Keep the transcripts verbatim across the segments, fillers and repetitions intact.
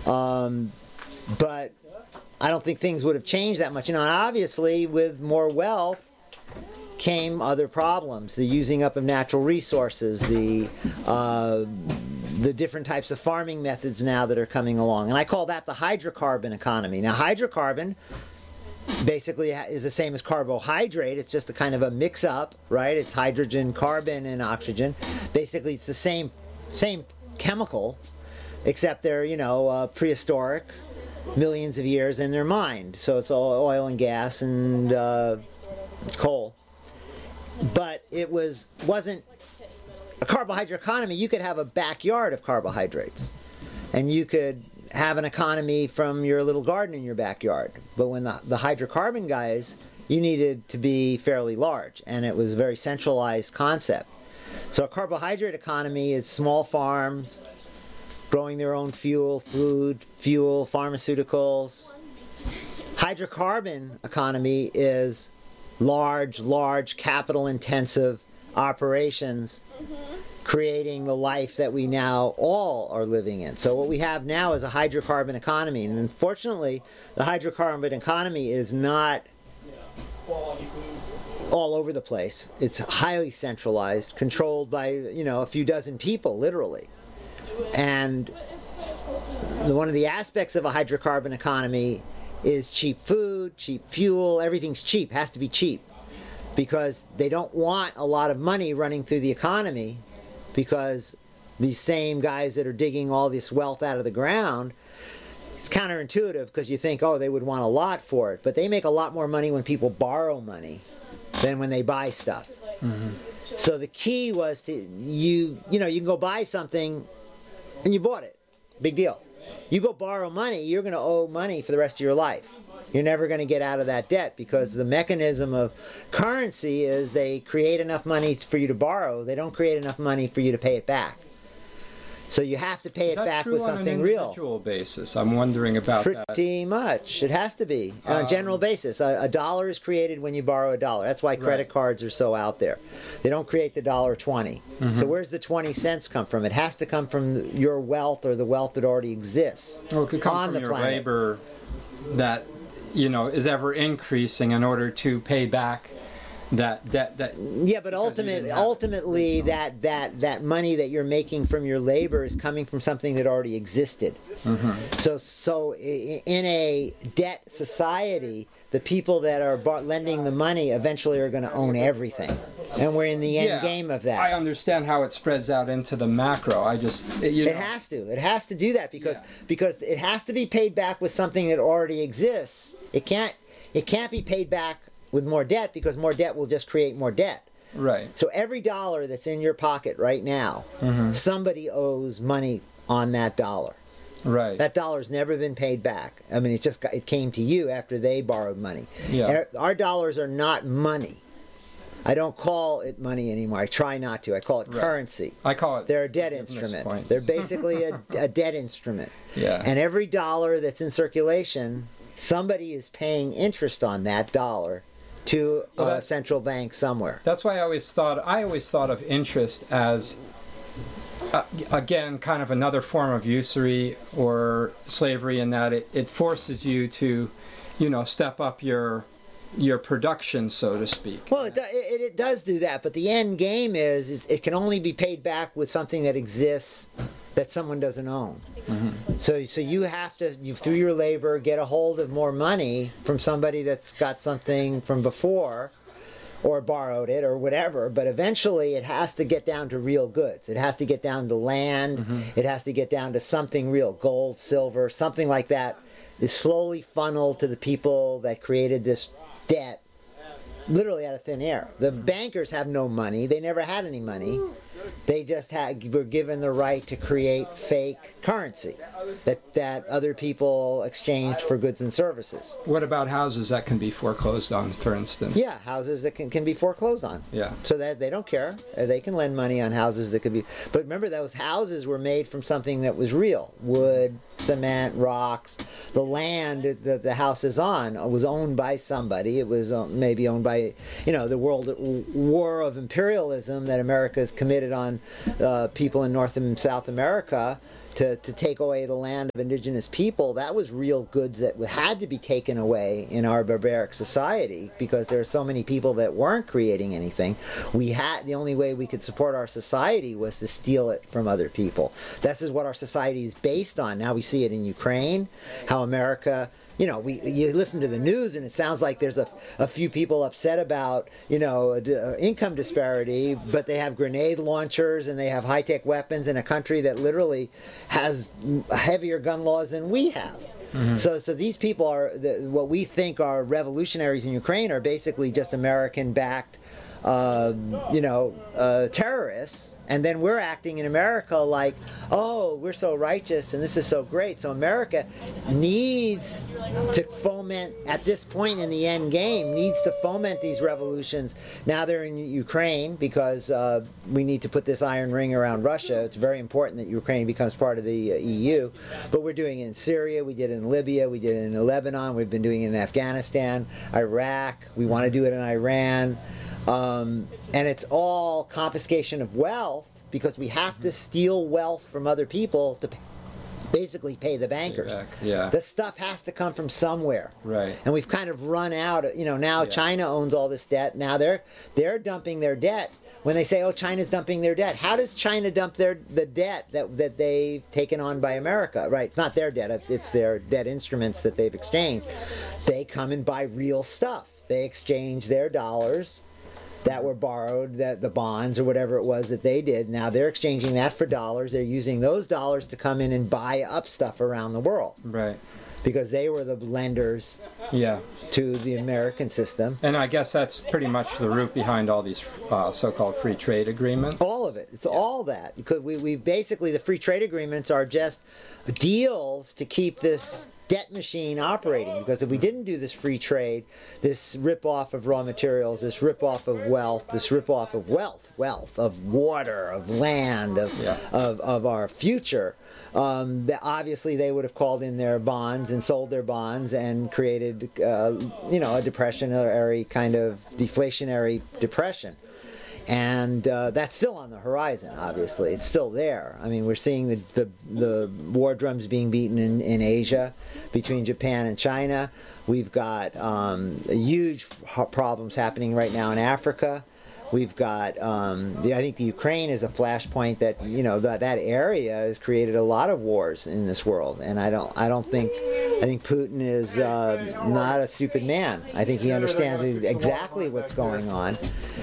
Um, but I don't think things would have changed that much. You know, and obviously with more wealth came other problems: the using up of natural resources, the uh, the different types of farming methods now that are coming along, and I call that the hydrocarbon economy. Now, hydrocarbon basically is the same as carbohydrate. It's just a kind of a mix-up, right? It's hydrogen, carbon, and oxygen. Basically, it's the same same chemicals, except they're, you know, uh, prehistoric, millions of years, and they're mined. So it's all oil and gas and uh, coal. But it was wasn't a carbohydrate economy. You could have a backyard of carbohydrates, and you could have an economy from your little garden in your backyard. But when the, the hydrocarbon guys, you needed to be fairly large, and it was a very centralized concept. So a carbohydrate economy is small farms growing their own fuel, food, fuel, pharmaceuticals. Hydrocarbon economy is large, large, capital-intensive operations creating the life that we now all are living in. So what we have now is a hydrocarbon economy, and unfortunately, the hydrocarbon economy is not all over the place. It's highly centralized, controlled by, you know, a few dozen people, literally. And the, one of the aspects of a hydrocarbon economy is cheap food, cheap fuel. Everything's cheap, has to be cheap, because they don't want a lot of money running through the economy, because these same guys that are digging all this wealth out of the ground, it's counterintuitive because you think, oh, they would want a lot for it, but they make a lot more money when people borrow money than when they buy stuff. Mm-hmm. So the key was to, you you know, you can go buy something and you bought it. Big deal. You go borrow money, you're going to owe money for the rest of your life. You're never going to get out of that debt, because the mechanism of currency is they create enough money for you to borrow. They don't create enough money for you to pay it back. So you have to pay Is it back with something on an real. individual basis? I'm wondering about Pretty that. Pretty much. It has to be on Um, a general basis. A, a dollar is created when you borrow a dollar. That's why credit Right. cards are so out there. They don't create the dollar twenty. Mm-hmm. So where's the twenty cents come from? It has to come from your wealth, or the wealth that already exists Well, it could come on from the your planet. labor that, you know, is ever increasing in order to pay back that debt. That, Yeah, but because you ultimately, didn't have it. ultimately, that, that that money that you're making from your labor is coming from something that already existed. Mm-hmm. So, so i- in a debt society, the people that are bar- lending the money eventually are going to own everything, and we're in the end Yeah, game of that. I understand how it spreads out into the macro. I just, you know. It has to. It has to do that because Yeah. because it has to be paid back with something that already exists. It can't it can't be paid back with more debt, because more debt will just create more debt. Right. So every dollar that's in your pocket right now, Mm-hmm. somebody owes money on that dollar. Right. That dollar's never been paid back. I mean, it just got, it came to you after they borrowed money. Yeah. Our- Our dollars are not money. I don't call it money anymore. I try not to. I call it Right. currency. I call it. They're a debt forgiveness instrument. points. They're basically a, a debt instrument. Yeah. And every dollar that's in circulation, somebody is paying interest on that dollar to Well, a that's- central bank somewhere. That's why I always thought I always thought of interest as uh, again kind of another form of usury or slavery, in that it, it forces you to, you know, step up your your production, so to speak. Well, it, do, it, it does do that, but the end game is it, it can only be paid back with something that exists that someone doesn't own. Mm-hmm. So, so you have to, you, through your labor, get a hold of more money from somebody that's got something from before, or borrowed it, or whatever. But eventually, it has to get down to real goods. It has to get down to land. Mm-hmm. It has to get down to something real, gold, silver, something like that, is slowly funneled to the people that created this debt, literally out of thin air. The bankers have no money. They never had any money. They just had, were given the right to create fake currency that, that other people exchanged for goods and services. What about houses that can be foreclosed on, for instance? Yeah, houses that can, can be foreclosed on. Yeah. So that they don't care. Uh, They can lend money on houses that could be... But remember, those houses were made from something that was real. Wood, cement, rocks. The land that the house is on was owned by somebody. It was uh, maybe owned by, you know, the world war of imperialism that America has committed on uh, people in North and South America. to, to take away the land of indigenous people, that was real goods that had to be taken away in our barbaric society because there are so many people that weren't creating anything. We had the only way we could support our society was to steal it from other people. This is what our society is based on. Now we see it in Ukraine, how America, you know, we you listen to the news and it sounds like there's a, a few people upset about, you know, uh, income disparity, but they have grenade launchers and they have high-tech weapons in a country that literally has heavier gun laws than we have. Mm-hmm. So, so these people are the, what we think are revolutionaries in Ukraine are basically just American-backed, uh, you know, uh, terrorists. And then we're acting in America like, oh, we're so righteous and this is so great. So America needs to foment, at this point in the end game, needs to foment these revolutions. Now they're in Ukraine because uh, we need to put this iron ring around Russia. It's very important that Ukraine becomes part of the uh, E U. But we're doing it in Syria, we did it in Libya, we did it in Lebanon, we've been doing it in Afghanistan, Iraq, we want to do it in Iran. Um, and it's all confiscation of wealth because we have to steal wealth from other people to pay, basically pay the bankers. Yeah. The stuff has to come from somewhere. Right. And we've kind of run out. You know, now Yeah. China owns all this debt. Now they're they're dumping their debt. When they say, "Oh, China's dumping their debt," how does China dump their the debt that that they've taken on by America? Right? It's not their debt; it's their debt instruments that they've exchanged. They come and buy real stuff. They exchange their dollars that were borrowed, that the bonds or whatever it was that they did. Now they're exchanging that for dollars. They're using those dollars to come in and buy up stuff around the world. Right. Because they were the lenders Yeah. to the American system. And I guess that's pretty much the root behind all these uh, so-called free trade agreements. All of it. It's all that. Because we, we basically, the free trade agreements are just deals to keep this debt machine operating, because if we didn't do this free trade, this rip-off of raw materials, this rip-off of wealth, this rip-off of wealth, wealth, of water, of land, of, Yeah. of, of our future, um, that obviously they would have called in their bonds and sold their bonds and created, uh, you know, a depressionary kind of deflationary depression. And uh, that's still on the horizon, obviously. It's still there. I mean, we're seeing the, the, the war drums being beaten in, in Asia between Japan and China. We've got um, huge problems happening right now in Africa. We've got, um, the, I think the Ukraine is a flashpoint that, you know, that, that area has created a lot of wars in this world. And I don't, I don't think, I think Putin is uh, not a stupid man. I think he understands exactly what's going on.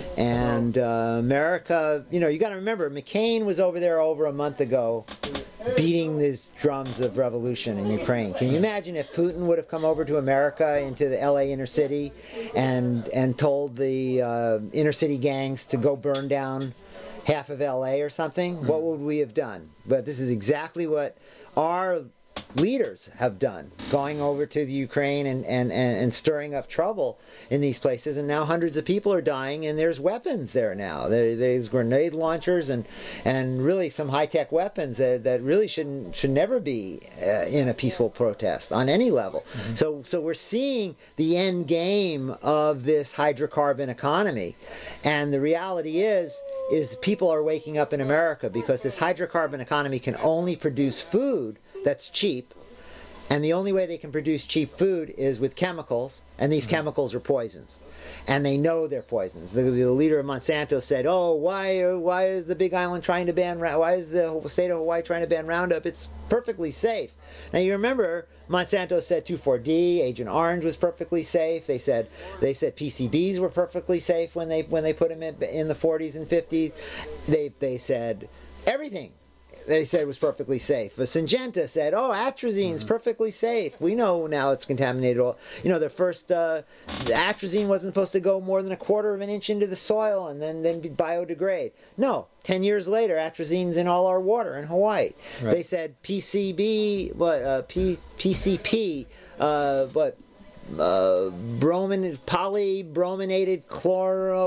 And uh, America, you know, you got to remember, McCain was over there over a month ago beating these drums of revolution in Ukraine. Can you imagine if Putin would have come over to America, into the L A inner city, and and told the uh, inner city gangs to go burn down half of L A or something? Mm-hmm. What would we have done? But this is exactly what our leaders have done, going over to the Ukraine and, and, and, and stirring up trouble in these places, and now hundreds of people are dying, and there's weapons there now. There, there's grenade launchers and and really some high-tech weapons that, that really shouldn't should never be uh, in a peaceful protest on any level. Mm-hmm. So so we're seeing the end game of this hydrocarbon economy, and the reality is is people are waking up in America, because this hydrocarbon economy can only produce food that's cheap, and the only way they can produce cheap food is with chemicals, and these mm-hmm. chemicals are poisons, and they know they're poisons. The, the leader of Monsanto said, "Oh, why why is the Big Island trying to ban why is the state of Hawaii trying to ban Roundup? It's perfectly safe." Now you remember Monsanto said two four D, Agent Orange was perfectly safe. They said they said P C Bs were perfectly safe when they when they put them in, in the forties and fifties. They they said everything. They said it was perfectly safe. But Syngenta said, "Oh, atrazine's mm-hmm. perfectly safe. We know now it's contaminated oil." You know, the first uh, the atrazine wasn't supposed to go more than a quarter of an inch into the soil and then then be biodegrade. No, ten years later, atrazine's in all our water in Hawaii. Right. They said P C B, what uh, P, PCP, uh, what uh, bromin polybrominated chloro.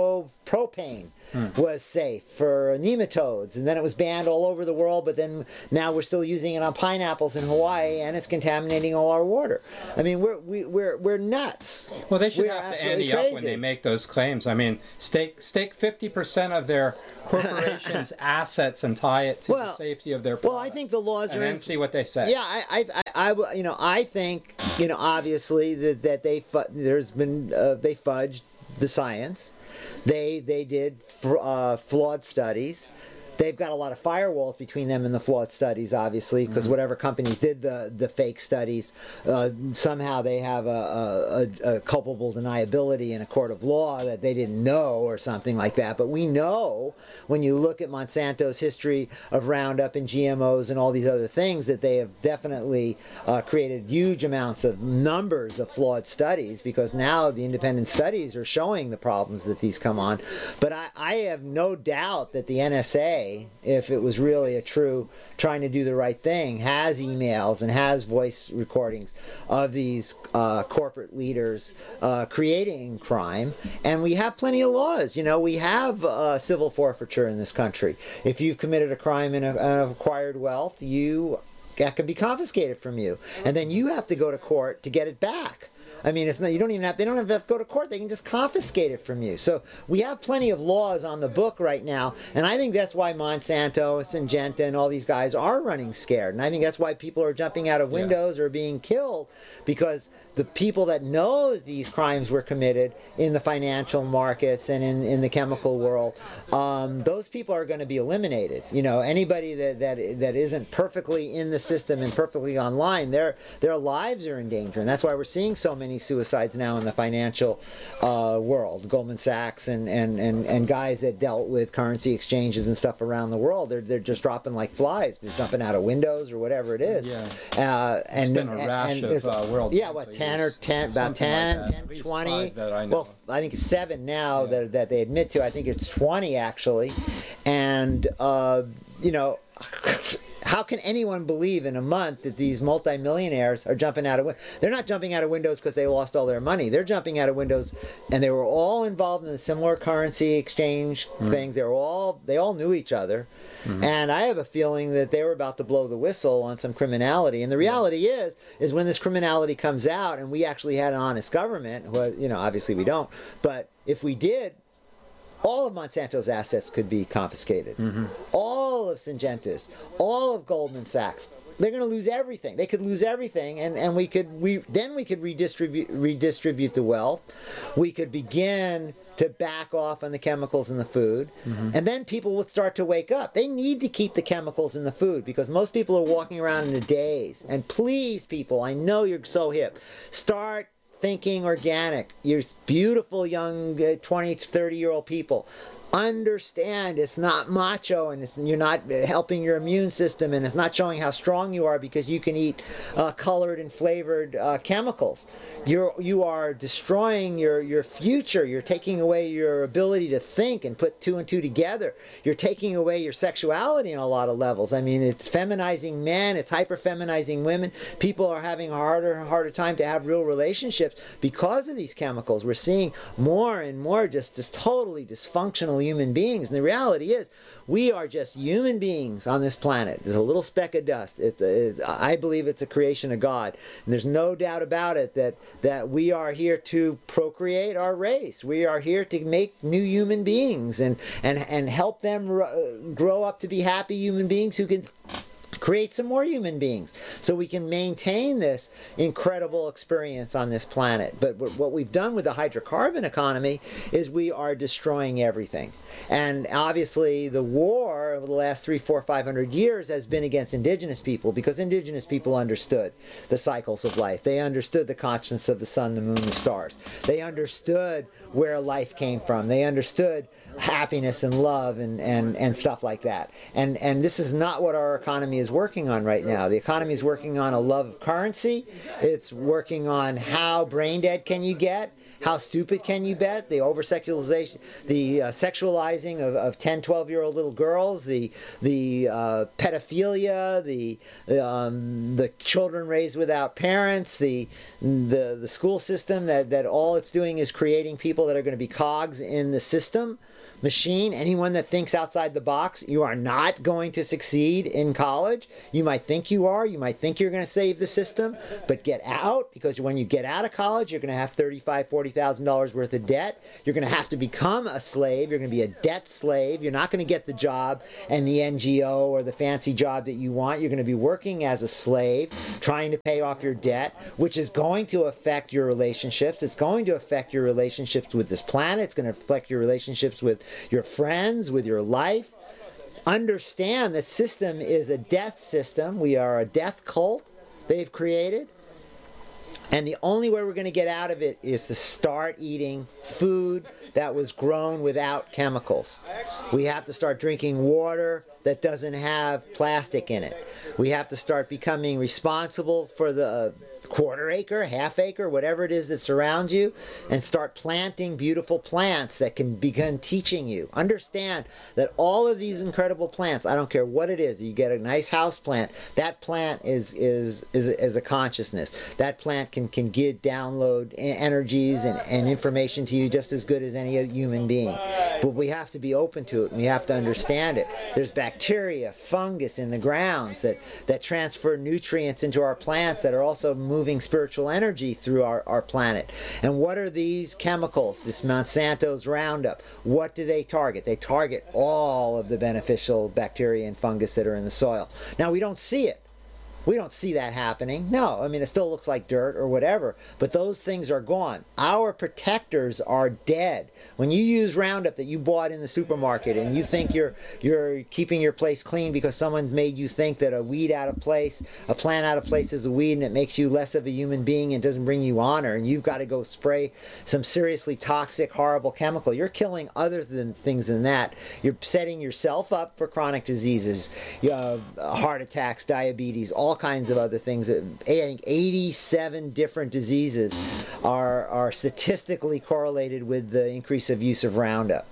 propane was safe for nematodes, and then it was banned all over the world, but then now we're still using it on pineapples in Hawaii, and it's contaminating all our water. I mean, we're we, we're we're nuts. Well, they should We're have to absolutely ante up when crazy. they make those claims. I mean, stake stake fifty percent of their corporation's assets and tie it to Well- the safety of their Well, products. I think the laws and are then in- see what they say. Yeah, I, I, I, I- you know, I think, you know, obviously that, that they, fu- there's been, uh, they fudged the science. They, they did fr- uh, flawed studies. They've got a lot of firewalls between them and the flawed studies, obviously, because whatever companies did the, the fake studies, uh, somehow they have a, a, a culpable deniability in a court of law that they didn't know or something like that. But we know, when you look at Monsanto's history of Roundup and G M Os and all these other things, that they have definitely uh, created huge amounts of numbers of flawed studies, because now the independent studies are showing the problems that these come on. But I, I have no doubt that the N S A, if it was really a true trying to do the right thing, has emails and has voice recordings of these uh, corporate leaders uh, creating crime. And we have plenty of laws. You know, we have uh, civil forfeiture in this country. If you've committed a crime and uh, acquired wealth, you that can be confiscated from you, and then you have to go to court to get it back. I mean, it's not, you don't even have, they don't have to go to court. They can just confiscate it from you. So we have plenty of laws on the book right now. And I think that's why Monsanto, Syngenta, and all these guys are running scared. And I think that's why people are jumping out of windows or being killed, because the people that know that these crimes were committed in the financial markets and in, in the chemical world, um, those people are going to be eliminated. You know, anybody that, that that isn't perfectly in the system and perfectly online, their their lives are in danger. And that's why we're seeing so many suicides now in the financial uh, world. Goldman Sachs and, and, and, and guys that dealt with currency exchanges and stuff around the world, they're, they're just dropping like flies. They're jumping out of windows or whatever it is. Yeah. Uh, and, been a rash and, of, uh, world Yeah, what, ten or ten, about Something like ten, that. ten, At least twenty. five that I know Well, of. I think it's seven now Yeah. that, that they admit to. I think it's twenty actually. And, uh, you know, how can anyone believe in a month that these multimillionaires are jumping out of windows? They're not jumping out of windows because they lost all their money. They're jumping out of windows, and they were all involved in the similar currency exchange Mm-hmm. things. They were all they all knew each other, mm-hmm. and I have a feeling that they were about to blow the whistle on some criminality. And the reality is, is when this criminality comes out, and we actually had an honest government, well, you know, obviously we don't, but if we did, all of Monsanto's assets could be confiscated. Mm-hmm. All of Syngenta's, all of Goldman Sachs. They're going to lose everything. They could lose everything, and, and we could we then we could redistribute redistribute the wealth. We could begin to back off on the chemicals in the food, mm-hmm. and then people would start to wake up. They need to keep the chemicals in the food because most people are walking around in a daze. And please, people, I know you're so hip. Start thinking organic. You're beautiful young uh, twenty, thirty year old people. Understand it's not macho, and it's, you're not helping your immune system, and it's not showing how strong you are because you can eat uh, colored and flavored uh, chemicals. You're you are destroying your your future. You're taking away your ability to think and put two and two together. You're taking away your sexuality on a lot of levels. I mean, it's feminizing men, it's hyper feminizing women. People are having a harder and harder time to have real relationships because of these chemicals. We're seeing more and more just just totally dysfunctional human beings, and the reality is we are just human beings on this planet. There's a little speck of dust. It's a, it, I believe it's a creation of God, and there's no doubt about it that that we are here to procreate our race. We are here to make new human beings and and and help them r- grow up to be happy human beings who can create some more human beings so we can maintain this incredible experience on this planet. But what we've done with the hydrocarbon economy is we are destroying everything. And obviously the war over the last three, four, five hundred years has been against indigenous people, because indigenous people understood the cycles of life. They understood the consciousness of the sun, the moon, the stars. They understood where life came from. They understood happiness and love and, and, and stuff like that. And and this is not what our economy is working on right now. The economy is working on a love of currency. It's working on how brain dead can you get. How stupid can you bet? The over-sexualization, the uh, sexualizing of, of ten, twelve-year-old little girls, the the uh, pedophilia, the um, the children raised without parents, the the the school system that, that all it's doing is creating people that are going to be cogs in the system. machine. Anyone that thinks outside the box, you are not going to succeed in college. You might think you are. You might think you're going to save the system, but get out, because when you get out of college, you're going to have thirty-five thousand dollars, forty thousand dollars worth of debt. You're going to have to become a slave. You're going to be a debt slave. You're not going to get the job and the N G O or the fancy job that you want. You're going to be working as a slave, trying to pay off your debt, which is going to affect your relationships. It's going to affect your relationships with this planet. It's going to affect your relationships with your friends, with your life. Understand that system is a death system. We are a death cult they've created. And the only way we're going to get out of it is to start eating food that was grown without chemicals. We have to start drinking water that doesn't have plastic in it. We have to start becoming responsible for the quarter acre, half acre, whatever it is that surrounds you, and start planting beautiful plants that can begin teaching you. Understand that all of these incredible plants, I don't care what it is, you get a nice house plant, that plant is is is, is a consciousness. That plant can, can give, download energies and, and information to you just as good as any human being. But we have to be open to it, and we have to understand it. There's bacteria, fungus in the grounds that, that transfer nutrients into our plants that are also moving spiritual energy through our, our planet. And what are these chemicals, this Monsanto's Roundup? What do they target? They target all of the beneficial bacteria and fungus that are in the soil. Now, we don't see it. We don't see that happening. No, I mean, it still looks like dirt or whatever, but those things are gone. Our protectors are dead. When you use Roundup that you bought in the supermarket and you think you're you're keeping your place clean because someone's made you think that a weed out of place, a plant out of place is a weed, and it makes you less of a human being and doesn't bring you honor, and you've got to go spray some seriously toxic, horrible chemical. You're killing other than things than that. You're setting yourself up for chronic diseases, uh, heart attacks, diabetes, all all kinds of other things. I think eighty-seven different diseases are are statistically correlated with the increase of use of Roundup.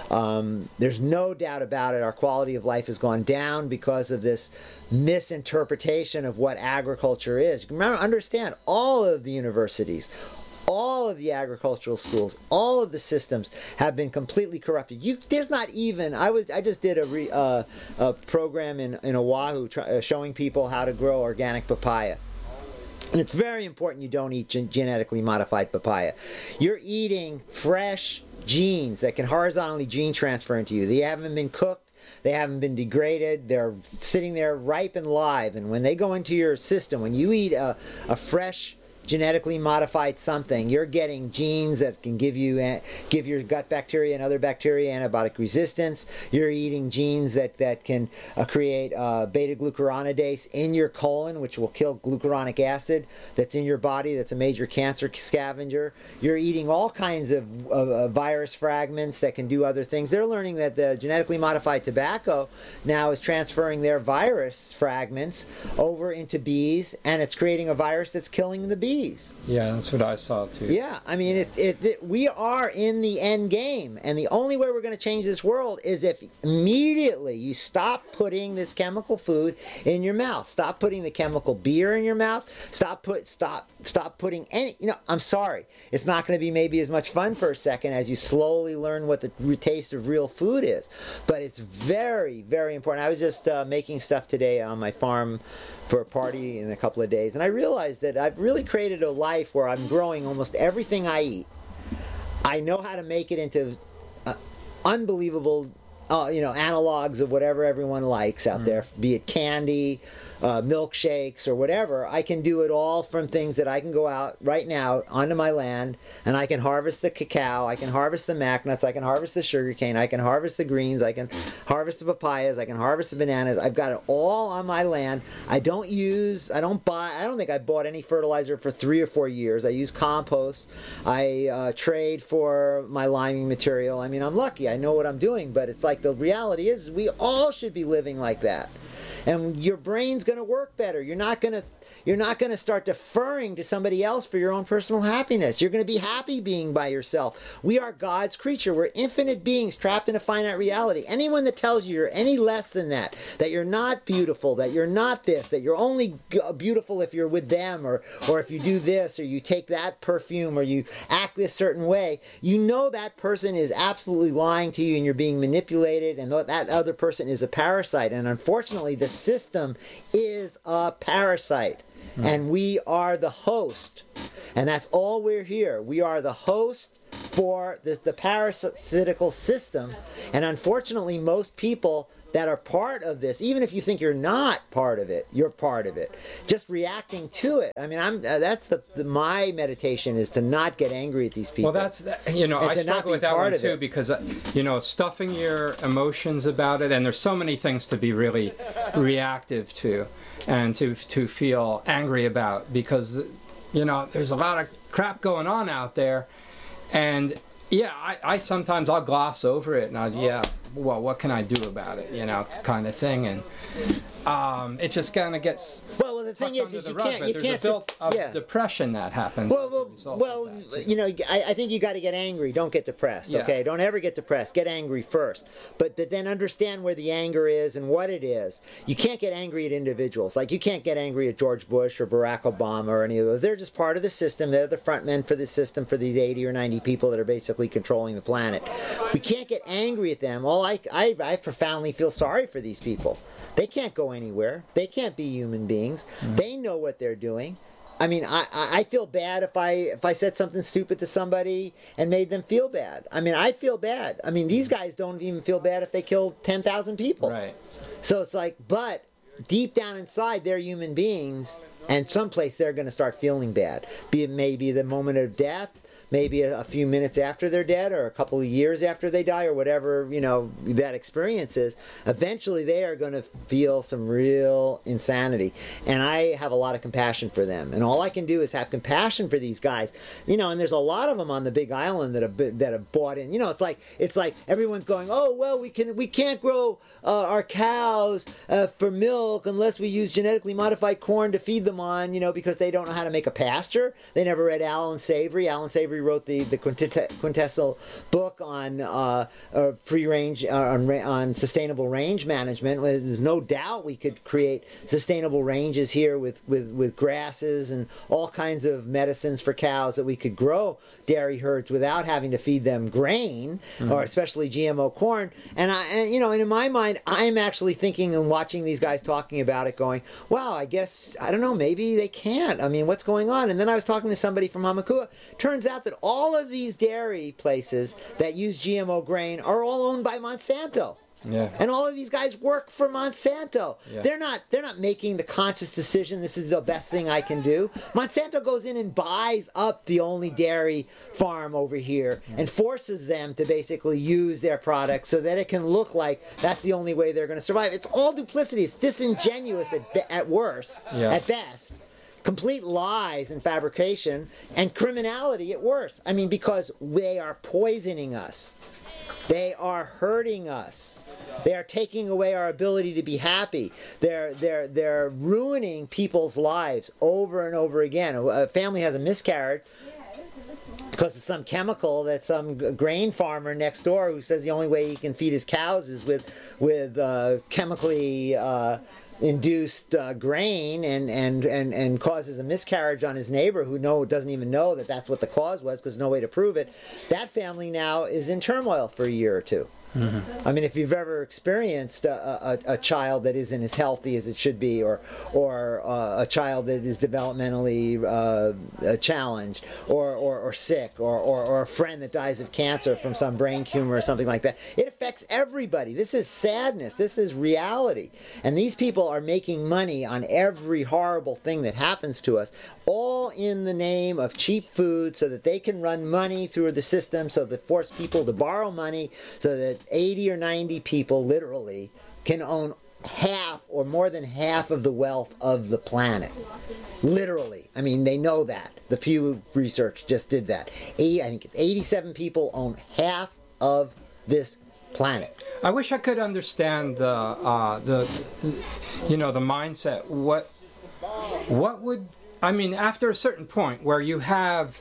Um, there's no doubt about it. Our quality of life has gone down because of this misinterpretation of what agriculture is. Remember, understand, all of the universities, all of the agricultural schools, all of the systems have been completely corrupted. You, there's not even. I was. I just did a, re, uh, a program in in Oahu try, uh, showing people how to grow organic papaya. And it's very important you don't eat gen- genetically modified papaya. You're eating fresh genes that can horizontally gene transfer into you. They haven't been cooked. They haven't been degraded. They're sitting there ripe and live. And when they go into your system, when you eat a, a fresh genetically modified something, you're getting genes that can give you give your gut bacteria and other bacteria antibiotic resistance. You're eating genes that that can uh, create uh, beta glucuronidase in your colon, which will kill glucuronic acid that's in your body. That's a major cancer scavenger. You're eating all kinds of, of, of virus fragments that can do other things. They're learning that the genetically modified tobacco now is transferring their virus fragments over into bees, and it's creating a virus that's killing the bees. Yeah, that's what I saw too. Yeah, I mean, it, it, it, we are in the end game, and the only way we're going to change this world is if immediately you stop putting this chemical food in your mouth. Stop putting the chemical beer in your mouth. Stop put stop stop putting any. You know, I'm sorry, it's not going to be maybe as much fun for a second as you slowly learn what the taste of real food is, but it's very, very important. I was just uh, making stuff today on my farm for a party in a couple of days, and I realized that I've really created a life where I'm growing almost everything I eat. I know how to make it into uh, unbelievable uh, you know, analogs of whatever everyone likes out mm. there, be it candy, uh, milkshakes, or whatever. I can do it all from things that I can go out right now onto my land, and I can harvest the cacao, I can harvest the mac nuts, I can harvest the sugar cane, I can harvest the greens, I can harvest the papayas, I can harvest the bananas. I've got it all on my land. I don't use, I don't buy, I don't think I bought any fertilizer for three or four years. I use compost. I uh, trade for my liming material. I mean, I'm lucky. I know what I'm doing, but it's like the reality is we all should be living like that. And your brain's going to work better. You're not going to you're not going to start deferring to somebody else for your own personal happiness. You're going to be happy being by yourself. We are God's creature. We're infinite beings trapped in a finite reality. Anyone that tells you you're any less than that, that you're not beautiful, that you're not this, that you're only beautiful if you're with them, or, or if you do this, or you take that perfume, or you act this certain way, you know that person is absolutely lying to you and you're being manipulated, and that other person is a parasite. And unfortunately, the system is a parasite. Mm. And we are the host. And that's all we're here. We are the host for the, the parasitical system. And unfortunately, most people that are part of this, even if you think you're not part of it, you're part of it. Just reacting to it. I mean, I'm uh, that's the, the my meditation is to not get angry at these people. Well, that's you know I struggle with that one too, because uh, you know stuffing your emotions about it, and there's so many things to be really reactive to, and to to feel angry about, because you know there's a lot of crap going on out there, and yeah, I, I sometimes I'll gloss over it and I'll yeah. well, what can I do about it, you know, kind of thing, and um, it just kind of gets. Well, well, the thing is, is you rug, can't, you there's can't. a built of yeah. depression that happens. Well, as well, a result well of that, you know, I, I think you got to get angry. Don't get depressed. Yeah. Okay, don't ever get depressed. Get angry first, but then understand where the anger is and what it is. You can't get angry at individuals. Like you can't get angry at George Bush or Barack Obama or any of those. They're just part of the system. They're the front men for the system for these eighty or ninety people that are basically controlling the planet. We can't get angry at them. All I, I, I profoundly feel sorry for these people. They can't go anywhere. They can't be human beings. Mm-hmm. They know what they're doing. I mean, I, I feel bad if I if I said something stupid to somebody and made them feel bad. I mean, I feel bad. I mean, these guys don't even feel bad if they kill ten thousand people. Right. So it's like, but deep down inside, they're human beings, and someplace they're going to start feeling bad. Be it maybe the moment of death, maybe a, a few minutes after they're dead, or a couple of years after they die, or whatever, you know, that experience is. Eventually they are going to feel some real insanity, and I have a lot of compassion for them, and all I can do is have compassion for these guys, you know. And there's a lot of them on the Big Island that have been, that have bought in. You know, it's like it's like everyone's going, oh well, we can we can't grow uh, our cows uh, for milk unless we use genetically modified corn to feed them on, you know, because they don't know how to make a pasture. They never read Alan Savory. Alan Savory wrote the the quintessential book on uh, uh, free range uh, on, on sustainable range management. There's no doubt we could create sustainable ranges here with, with, with grasses and all kinds of medicines for cows, that we could grow dairy herds without having to feed them grain, mm-hmm. or especially G M O corn. And I, and, you know, and in my mind, I'm actually thinking and watching these guys talking about it, going, "Wow, I guess I don't know, maybe they can't. I mean, what's going on?" And then I was talking to somebody from Hamakua. Turns out that all of these dairy places that use G M O grain are all owned by Monsanto. Yeah. And all of these guys work for Monsanto. Yeah. They're not they're not making the conscious decision, this is the best thing I can do. Monsanto goes in and buys up the only dairy farm over here, yeah. and forces them to basically use their products so that it can look like that's the only way they're going to survive. It's all duplicity. It's disingenuous at, be- at worst, yeah. at best. Complete lies and fabrication, and criminality at worst. I mean, because they are poisoning us. They are hurting us. They are taking away our ability to be happy. They're they're they're ruining people's lives over and over again. A family has a miscarriage because of some chemical that some grain farmer next door, who says the only way he can feed his cows is with with uh, chemically uh, induced uh, grain, and, and, and, and causes a miscarriage on his neighbor, who know doesn't even know that that's what the cause was, because there's no way to prove it. That family now is in turmoil for a year or two. Mm-hmm. I mean, if you've ever experienced a, a, a child that isn't as healthy as it should be, or or uh, a child that is developmentally uh, challenged, or, or, or sick, or, or, or a friend that dies of cancer from some brain tumor or something like that, it affects everybody. This is sadness. This is reality. And these people are making money on every horrible thing that happens to us, all in the name of cheap food, so that they can run money through the system, so that force people to borrow money, so that eighty or ninety people literally can own half or more than half of the wealth of the planet. Literally. I mean, they know that. The Pew Research just did that. eighty, I think it's eighty-seven people own half of this planet. I wish I could understand the, uh, the, you know, the mindset. What, what would, I mean, after a certain point where you have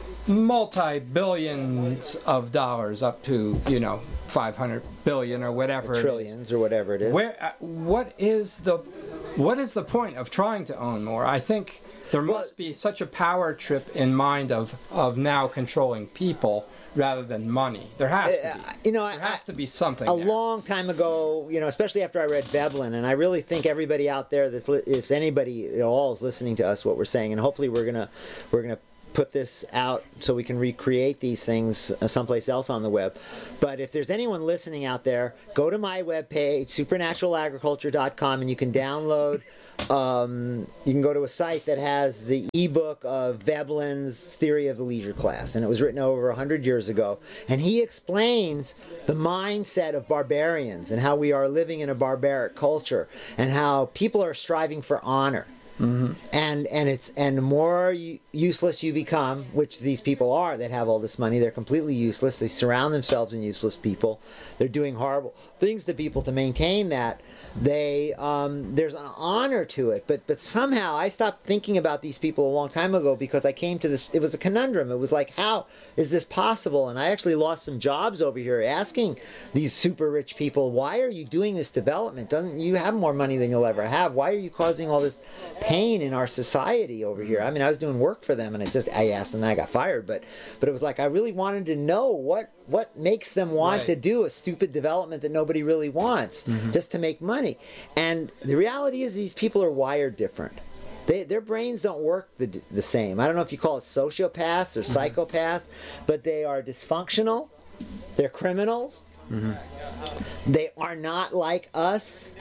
multi-billions of dollars up to, you know, five hundred billion or whatever Trillions it is, or whatever it is. Where, uh, what is the, what is the point of trying to own more? I think there must be such a power trip in mind of, of now controlling people rather than money. There has to be. Uh, you know, there I, has to be something A there. long time ago, you know, especially after I read Veblen, and I really think everybody out there, that's li- if anybody at all is listening to us, what we're saying, and hopefully we're gonna we're gonna put this out so we can recreate these things uh, someplace else on the web. But if there's anyone listening out there, go to my webpage, supernatural agriculture dot com, and you can download. Um, you can go to a site that has the ebook of Veblen's Theory of the Leisure Class, and it was written over one hundred years ago. And he explains the mindset of barbarians and how we are living in a barbaric culture and how people are striving for honor. Mm-hmm. And and it's and the more you, useless you become, which these people are that have all this money, they're completely useless. They surround themselves in useless people. They're doing horrible things to people to maintain that. They um, there's an honor to it, but but somehow I stopped thinking about these people a long time ago because I came to this. It was a conundrum. It was like, how is this possible? And I actually lost some jobs over here asking these super rich people, why are you doing this development? Doesn't you have more money than you'll ever have? Why are you causing all this pain in our society over here? I mean, I was doing work for them, and I just I asked them, and I got fired. But but it was like I really wanted to know what what makes them want Right. to do a stupid development that nobody really wants mm-hmm. just to make money. And the reality is, these people are wired different. They, their brains don't work the the same. I don't know if you call it sociopaths or mm-hmm. psychopaths, but they are dysfunctional. They're criminals. Mm-hmm. They are not like us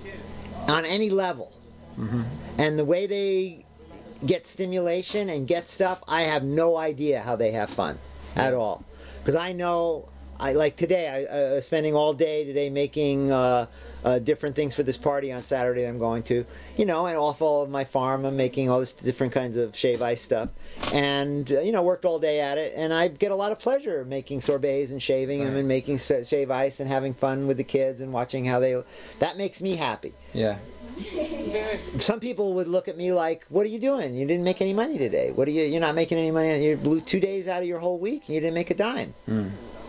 on any level. Mm-hmm. And the way they get stimulation and get stuff, I have no idea how they have fun at all. Because I know, I like today, I uh, spending all day today making uh, uh, different things for this party on Saturday that I'm going to. You know, and off all of my farm, I'm making all this different kinds of shave ice stuff. And, uh, you know, worked all day at it. And I get a lot of pleasure making sorbets and shaving right. them and making shave ice and having fun with the kids and watching how they... That makes me happy. Yeah. Some people would look at me like, what are you doing? You didn't make any money today. What are you, you're not making any money. You blew two days out of your whole week and you didn't make a dime. Mm.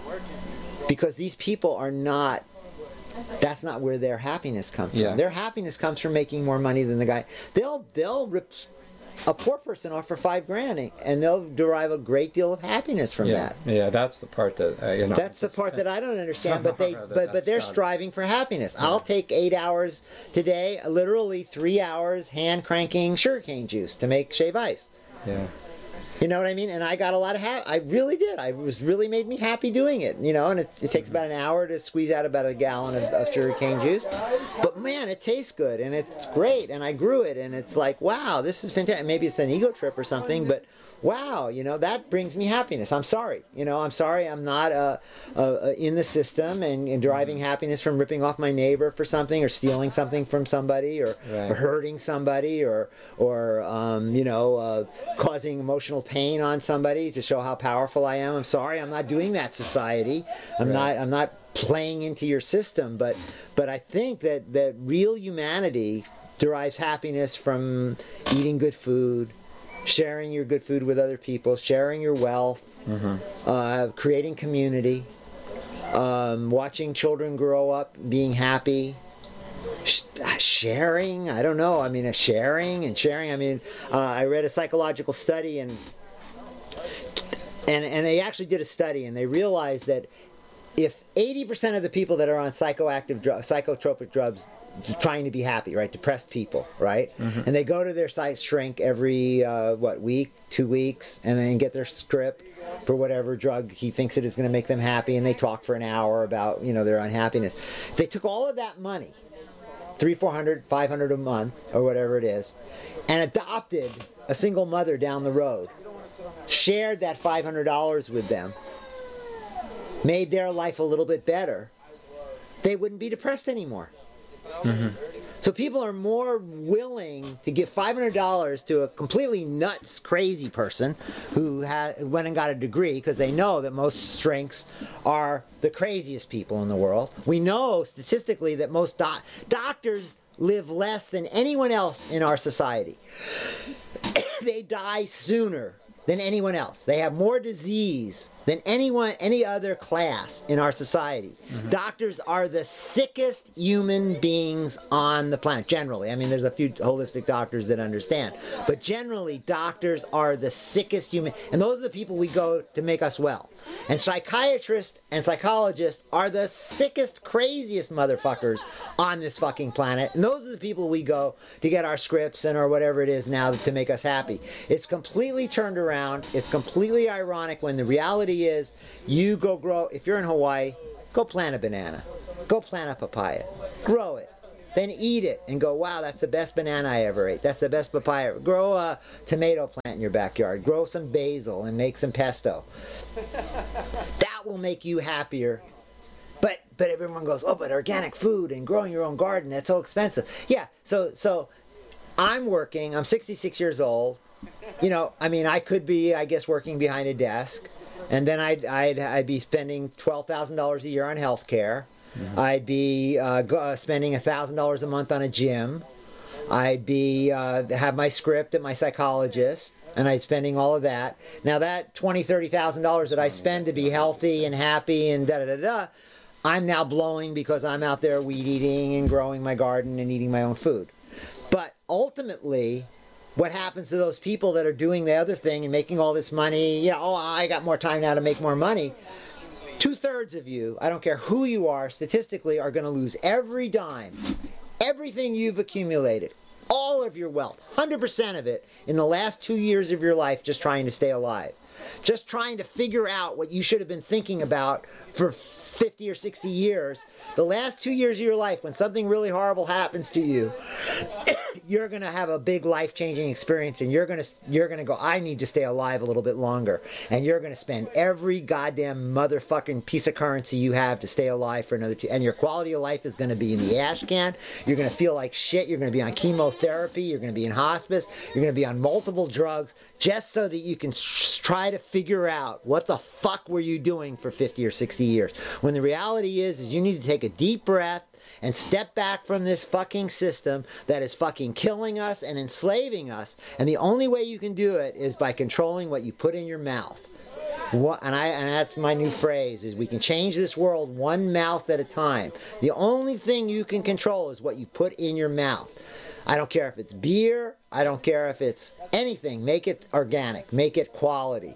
Because these people are not, that's not where their happiness comes yeah. from. Their happiness comes from making more money than the guy. They'll, they'll rip a poor person off for five grand and they'll derive a great deal of happiness from yeah. that. Yeah, that's the part that, uh, you know. That's the part that I don't understand, but they, but, but they're done. striving for happiness. Yeah. I'll take eight hours today, literally three hours hand cranking sugarcane juice to make shave ice. Yeah. You know what I mean? And I got a lot of ha- I really did. I was really made me happy doing it. You know, and it, it takes about an hour to squeeze out about a gallon of, of sugarcane juice. But man, it tastes good and it's great. And I grew it, and it's like, wow, this is fantastic. Maybe it's an ego trip or something, but wow, you know, that brings me happiness. I'm sorry. You know, I'm sorry I'm not uh, uh, in the system and, and deriving happiness from ripping off my neighbor for something or stealing something from somebody or, right. or hurting somebody or, or um, you know, uh, causing emotional pain on somebody to show how powerful I am. I'm sorry. I'm not doing that, society. I'm right. not, I'm not playing into your system, but, but I think that, that real humanity derives happiness from eating good food, sharing your good food with other people, sharing your wealth, mm-hmm. uh, creating community, um, watching children grow up, being happy, sh- sharing. I don't know. I mean, a sharing and sharing. I mean, uh, I read a psychological study, and and and they actually did a study, and they realized that if eighty percent of the people that are on psychoactive drugs, psychotropic drugs, trying to be happy, right? Depressed people, right? Mm-hmm. And they go to their sight shrink every, uh, what, week, two weeks, and then get their script for whatever drug he thinks it is going to make them happy, and they talk for an hour about, you know, their unhappiness. If they took all of that money, three, four hundred, five hundred a month, or whatever it is, and adopted a single mother down the road, shared that five hundred dollars with them, made their life a little bit better, they wouldn't be depressed anymore. Mm-hmm. So people are more willing to give five hundred dollars to a completely nuts, crazy person who had, went and got a degree, because they know that most shrinks are the craziest people in the world. We know statistically that most doc- doctors live less than anyone else in our society. They die sooner than anyone else. They have more disease than anyone, any other class in our society. Mm-hmm. Doctors are the sickest human beings on the planet, generally. I mean, there's a few holistic doctors that understand. But generally, doctors are the sickest human, and those are the people we go to make us well. And psychiatrists and psychologists are the sickest, craziest motherfuckers on this fucking planet. And those are the people we go to get our scripts and or whatever it is now to make us happy. It's completely turned around. It's completely ironic when the reality is you go grow, if you're in Hawaii, go plant a banana. Go plant a papaya. Grow it. Then eat it and go, wow, that's the best banana I ever ate. That's the best papaya. Grow a tomato plant in your backyard. Grow some basil and make some pesto. That will make you happier. But but everyone goes, oh, but organic food and growing your own garden, that's so expensive. Yeah, so so I'm working, I'm sixty-six years old. You know, I mean, I could be, I guess, working behind a desk. And then I'd, I'd, I'd be spending twelve thousand dollars a year on health care. Mm-hmm. I'd be uh, go, uh, spending one thousand dollars a month on a gym. I'd be uh, have my script at my psychologist, and I'd spending all of that. Now that twenty thousand dollars, thirty thousand dollars that I spend to be healthy and happy and da-da-da-da, I'm now blowing because I'm out there weed eating and growing my garden and eating my own food. But ultimately, what happens to those people that are doing the other thing and making all this money? Yeah, oh, I got more time now to make more money. Two-thirds of you, I don't care who you are, statistically are going to lose every dime, everything you've accumulated, all of your wealth, one hundred percent of it, in the last two years of your life just trying to stay alive. Just trying to figure out what you should have been thinking about for fifty or sixty years. The last two years of your life, when something really horrible happens to you, you're going to have a big life-changing experience, and you're going to you're going to go, I need to stay alive a little bit longer. And you're going to spend every goddamn motherfucking piece of currency you have to stay alive for another two. And your quality of life is going to be in the ash can. You're going to feel like shit. You're going to be on chemotherapy. You're going to be in hospice. You're going to be on multiple drugs just so that you can try to figure out what the fuck were you doing for fifty or sixty years. When the reality is, is you need to take a deep breath and step back from this fucking system that is fucking killing us and enslaving us. And the only way you can do it is by controlling what you put in your mouth. What, and I and that's my new phrase, is we can change this world one mouth at a time. The only thing you can control is what you put in your mouth. I don't care if it's beer. I don't care if it's anything. Make it organic. Make it quality.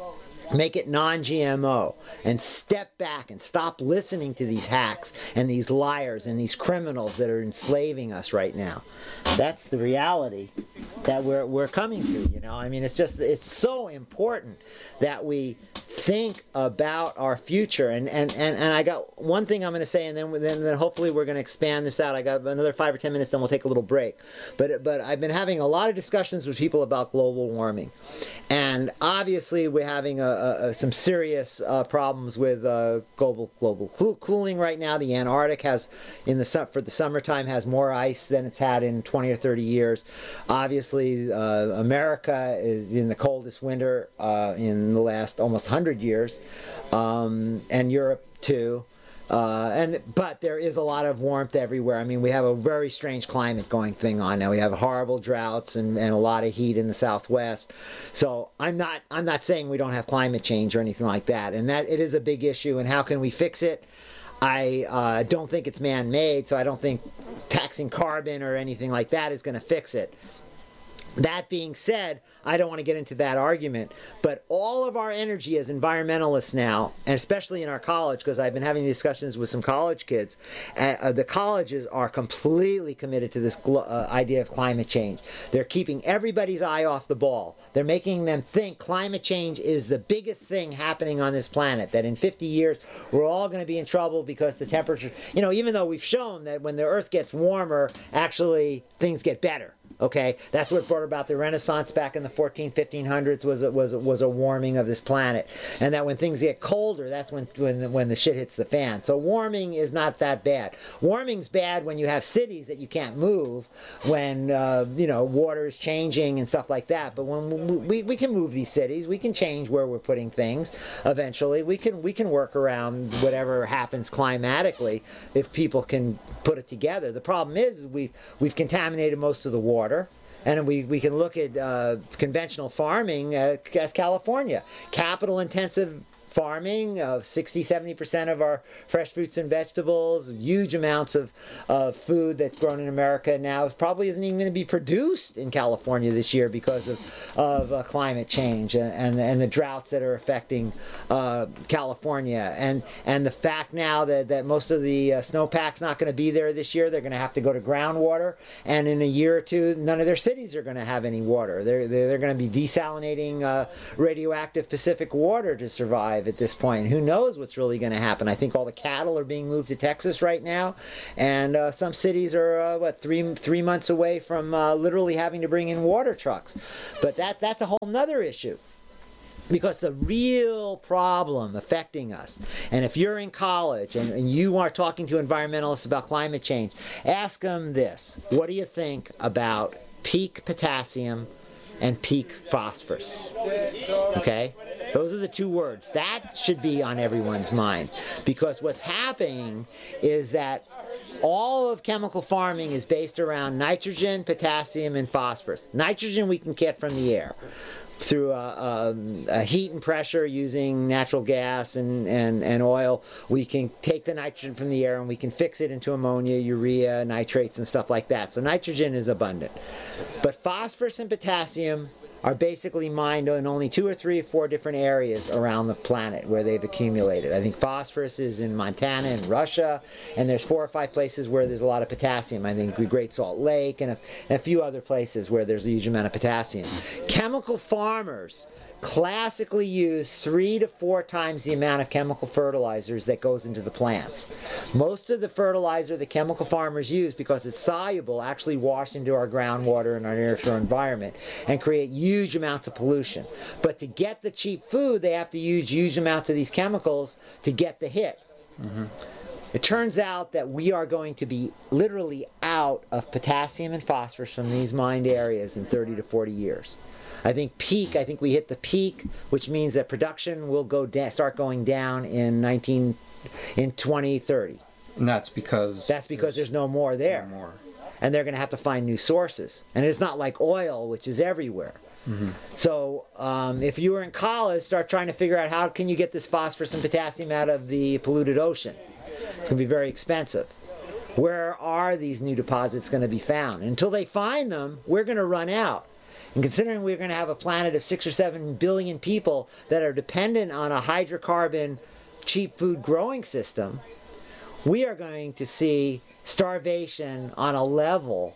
Make it non-G M O, and step back and stop listening to these hacks and these liars and these criminals that are enslaving us right now. That's the reality that we're we're coming to, you know. I mean, it's just, it's so important that we think about our future. And and, and, and I got one thing I'm going to say, and then, then then hopefully we're going to expand this out. I got another five or ten minutes, then we'll take a little break. But but I've been having a lot of discussions with people about global warming. And obviously we're having a, a, some serious uh, problems with uh, global global cooling right now. The Antarctic has, in the for the summertime, has more ice than it's had in twenty or thirty years. Obviously, uh, America is in the coldest winter uh, in the last almost one hundred years, um, and Europe too. Uh, and but there is a lot of warmth everywhere. I mean, we have a very strange climate going thing on now. We have horrible droughts and, and a lot of heat in the Southwest. So I'm not I'm not saying we don't have climate change or anything like that. And that it is a big issue. And how can we fix it? I uh, don't think it's man-made, so I don't think taxing carbon or anything like that is going to fix it. That being said, I don't want to get into that argument, but all of our energy as environmentalists now, and especially in our college, because I've been having discussions with some college kids, uh, uh, the colleges are completely committed to this gl- uh, idea of climate change. They're keeping everybody's eye off the ball. They're making them think climate change is the biggest thing happening on this planet, that in fifty years we're all going to be in trouble because the temperature, you know, even though we've shown that when the earth gets warmer, actually things get better. Okay, that's what brought about the Renaissance back in the fourteen, fifteen hundreds. Was a, was a, was a warming of this planet, and that when things get colder, that's when when the, when the shit hits the fan. So warming is not that bad. Warming's bad when you have cities that you can't move, when uh, you know water is changing and stuff like that. But when we, we can move these cities, we can change where we're putting things. Eventually, we can we can work around whatever happens climatically if people can put it together. The problem is we've we've contaminated most of the water. And we, we can look at uh, conventional farming uh, as California. Capital intensive farming of sixty, seventy percent of our fresh fruits and vegetables, huge amounts of uh, food that's grown in America now probably isn't even going to be produced in California this year because of, of uh, climate change and, and the droughts that are affecting uh, California. And and the fact now that, that most of the uh, snowpack's not going to be there this year, they're going to have to go to groundwater, and in a year or two, none of their cities are going to have any water. They're, they're, they're going to be desalinating uh, radioactive Pacific water to survive at this point. Who knows what's really going to happen? I think all the cattle are being moved to Texas right now, and uh, some cities are uh, what three three months away from uh, literally having to bring in water trucks. But that that's a whole nother issue. Because the real problem affecting us, and if you're in college and, and you are talking to environmentalists about climate change, ask them this: what do you think about peak potassium and peak phosphorus? Okay? Those are the two words. That should be on everyone's mind. Because what's happening is that all of chemical farming is based around nitrogen, potassium, and phosphorus. Nitrogen we can get from the air through a, a, a heat and pressure using natural gas and, and, and oil. We can take the nitrogen from the air and we can fix it into ammonia, urea, nitrates, and stuff like that. So nitrogen is abundant. But phosphorus and potassium are basically mined in only two or three or four different areas around the planet where they've accumulated. I think phosphorus is in Montana and Russia, and there's four or five places where there's a lot of potassium. I think the Great Salt Lake and a, and a few other places where there's a huge amount of potassium. Chemical farmers classically use three to four times the amount of chemical fertilizers that goes into the plants. Most of the fertilizer the chemical farmers use, because it's soluble, actually washed into our groundwater and our nearshore environment and create huge amounts of pollution. But to get the cheap food, they have to use huge amounts of these chemicals to get the hit. Mm-hmm. It turns out that we are going to be literally out of potassium and phosphorus from these mined areas in thirty to forty years. I think peak, I think we hit the peak, which means that production will go da- start going down in nineteen in twenty thirty. And that's because That's because there's, there's no more there. No more. And they're going to have to find new sources. And it's not like oil, which is everywhere. Mm-hmm. So um, if you were in college, start trying to figure out how can you get this phosphorus and potassium out of the polluted ocean. It's going to be very expensive. Where are these new deposits going to be found? Until they find them, we're going to run out. And considering we're going to have a planet of six or seven billion people that are dependent on a hydrocarbon, cheap food growing system, we are going to see starvation on a level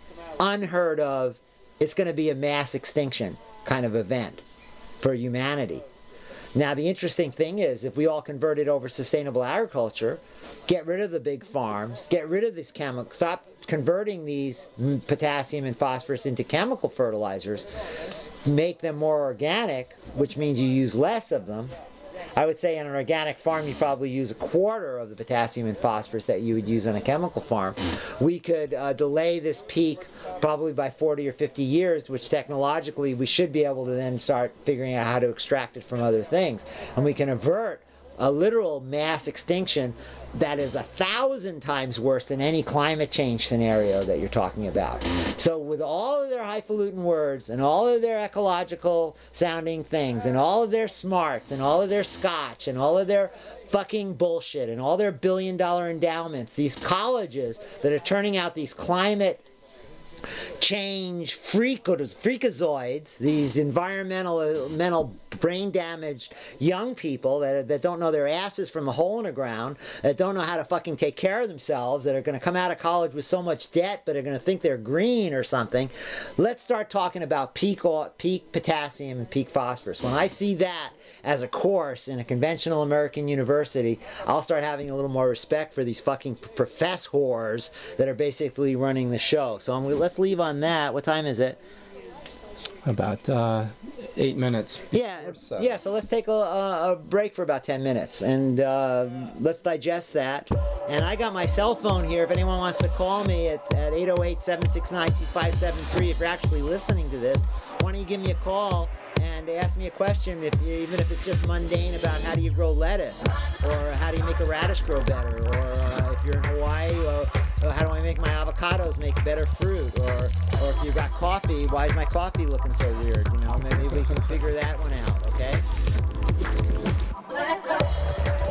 unheard of. It's going to be a mass extinction kind of event for humanity. Now, the interesting thing is, if we all converted over sustainable agriculture, get rid of the big farms, get rid of these chemicals, stop converting these potassium and phosphorus into chemical fertilizers, make them more organic, which means you use less of them. I would say on an organic farm you probably use a quarter of the potassium and phosphorus that you would use on a chemical farm. We could uh, delay this peak probably by forty or fifty years, which technologically we should be able to then start figuring out how to extract it from other things. And we can avert a literal mass extinction that is a thousand times worse than any climate change scenario that you're talking about. So with all of their highfalutin words and all of their ecological sounding things and all of their smarts and all of their scotch and all of their fucking bullshit and all their billion dollar endowments, these colleges that are turning out these climate change freakazoids, these environmental mental brain damaged young people that, that don't know their asses from a hole in the ground, that don't know how to fucking take care of themselves, that are going to come out of college with so much debt but are going to think they're green or something. Let's start talking about peak, peak potassium and peak phosphorus. When I see that as a course in a conventional American university, I'll start having a little more respect for these fucking professors that are basically running the show. So I'm, let's leave on on that. What time is it? About uh, eight minutes. Yeah, so. yeah. So let's take a, a, a break for about ten minutes, and uh, let's digest that. And I got my cell phone here. If anyone wants to call me at, at eight oh eight, seven six nine, two five seven three, if you're actually listening to this, why don't you give me a call and ask me a question, if you, even if it's just mundane, about how do you grow lettuce, or how do you make a radish grow better, or uh, if you're in Hawaii, uh, how do I make my avocados make better fruit, or or if you've got coffee, why is my coffee looking so weird? You know, maybe we can figure that one out.